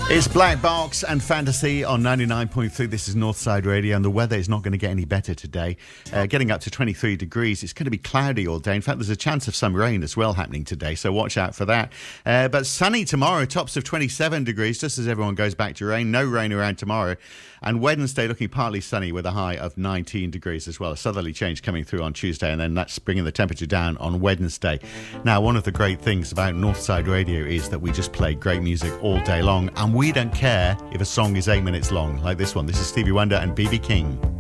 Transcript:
It's Black Box and Fantasy on 99.3. This is Northside Radio, and the weather is not going to get any better today. Getting up to 23 degrees. It's going to be cloudy all day. In fact, there's a chance of some rain as well happening today, so watch out for that. But sunny tomorrow, tops of 27 degrees, just as everyone goes back to rain. No rain around tomorrow. And Wednesday looking partly sunny with a high of 19 degrees as well. A southerly change coming through on Tuesday, and then that's bringing the temperature down on Wednesday. Now, one of the great things about Northside Radio is that we just play great music all day long, and we don't care if a song is 8 minutes long, like this one. This is Stevie Wonder and B.B. King.